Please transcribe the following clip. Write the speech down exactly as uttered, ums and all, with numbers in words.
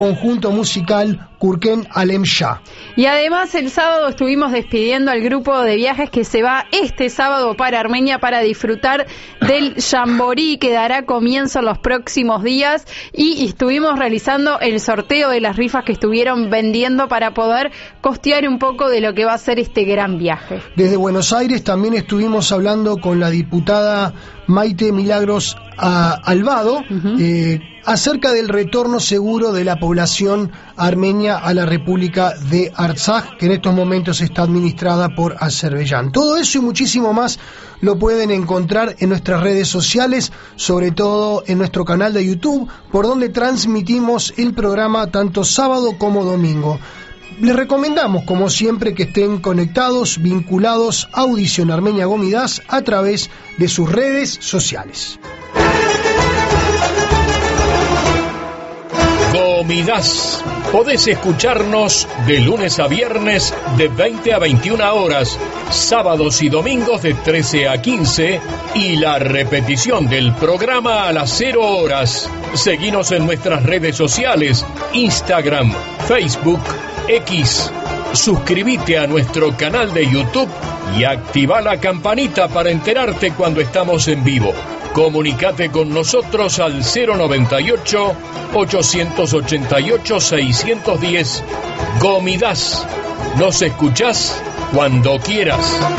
conjunto musical Kurken Alem Shah. Y además el sábado estuvimos despidiendo al grupo de viajes que se va este sábado para Armenia para disfrutar del Jamboree que dará comienzo en los próximos días, y estuvimos realizando el sorteo de las rifas que estuvieron vendiendo para poder costear un poco de lo que va a ser este gran viaje. Desde Buenos Aires también estuvimos hablando con la diputada Maite Milagros a Albado, uh-huh. eh, acerca del retorno seguro de la población armenia a la República de Artsaj, que en estos momentos está administrada por Azerbaiyán. Todo eso y muchísimo más lo pueden encontrar en nuestras redes sociales, sobre todo en nuestro canal de YouTube, por donde transmitimos el programa tanto sábado como domingo. Les recomendamos, como siempre, que estén conectados, vinculados a Audición Armenia Gomidas a través de sus redes sociales. Gomidas. Podés escucharnos de lunes a viernes de veinte a veintiuna horas, sábados y domingos de trece a quince, y la repetición del programa a las cero horas. Seguinos en nuestras redes sociales, Instagram, Facebook, X. Suscríbete a nuestro canal de YouTube y activa la campanita para enterarte cuando estamos en vivo. Comunicate con nosotros al cero noventa y ocho, ochocientos ochenta y ocho, seiscientos diez. Gomidas. Nos escuchás cuando quieras.